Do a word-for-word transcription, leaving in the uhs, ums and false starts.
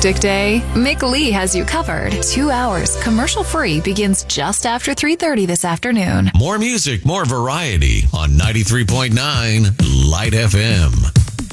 hectic day? Mick Lee has you covered. Two hours, commercial-free, begins just after three thirty this afternoon. More music, more variety on ninety-three point nine Light F M.